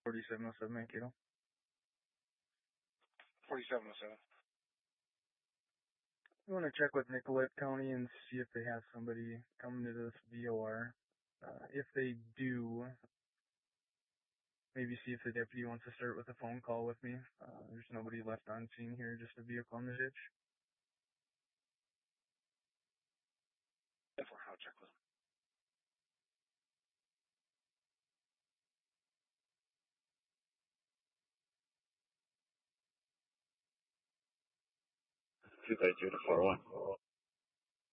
4707 Mankato. 4707. I want to check with Nicollet County and see if they have somebody coming to this VOR. If they do, maybe see if the deputy wants to start with a phone call with me. There's nobody left on scene here, just a vehicle in the ditch. I'll check with them. Two by two to 4-1.